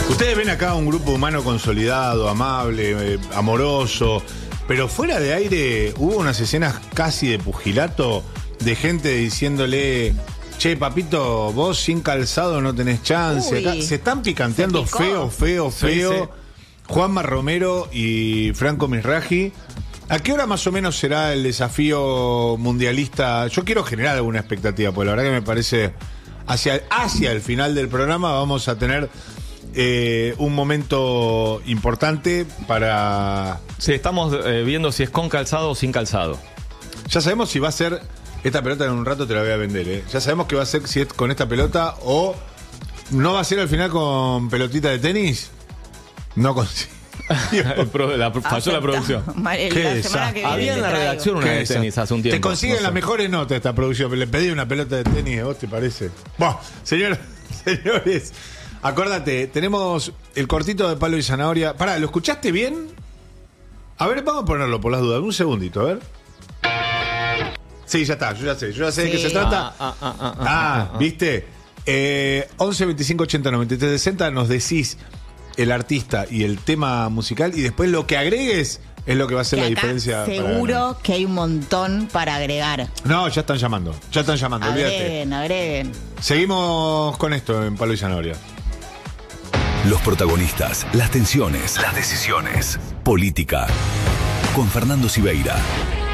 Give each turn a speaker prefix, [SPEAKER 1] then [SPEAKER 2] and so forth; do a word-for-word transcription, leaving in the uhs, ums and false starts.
[SPEAKER 1] Ustedes ven acá un grupo humano consolidado, amable, eh, amoroso, pero fuera de aire hubo unas escenas casi de pugilato de gente diciéndole: che, papito, vos sin calzado no tenés chance. Acá se están picanteando
[SPEAKER 2] Se
[SPEAKER 1] feo, feo, feo. Sí, sí. Juanma Romero y Franco Misraji. ¿A qué hora más o menos será el desafío mundialista? Yo quiero generar alguna expectativa, porque la verdad que me parece hacia, hacia el final del programa vamos a tener eh, un momento importante para...
[SPEAKER 3] Sí, estamos eh, viendo si es con calzado o sin calzado.
[SPEAKER 1] Ya sabemos si va a ser... Esta pelota en un rato te la voy a vender, ¿eh? Ya sabemos que va a ser si es con esta pelota o no va a ser al final con pelotita de tenis. No con...
[SPEAKER 3] Pro, la, falló la producción.
[SPEAKER 2] ¿Qué la que
[SPEAKER 3] Había en la redacción una de tenis hace un tiempo.
[SPEAKER 1] Te consiguen no las sé. mejores notas esta producción. Le pedí una pelota de tenis, ¿a vos te parece? Bueno, señor, señores, acuérdate, tenemos el cortito de Palo y Zanahoria. Pará, ¿lo escuchaste bien? A ver, vamos a ponerlo por las dudas. Un segundito, a ver. Sí, ya está, yo ya sé, yo ya sé sí. de qué se trata. Ah, ah, ah, ah, ah, ah, ah ¿viste? Eh, once, veinticinco, ochenta, noventa y tres, sesenta, nos decís el artista y el tema musical y después lo que agregues es lo que va a ser que la diferencia.
[SPEAKER 2] Seguro que hay un montón para agregar.
[SPEAKER 1] No, ya están llamando, ya están llamando,
[SPEAKER 2] agreguen,
[SPEAKER 1] olvídate.
[SPEAKER 2] Agreguen.
[SPEAKER 1] Seguimos con esto en Palo y Zanahoria.
[SPEAKER 4] Los protagonistas, las tensiones, las decisiones, política, con Fernando Siveira.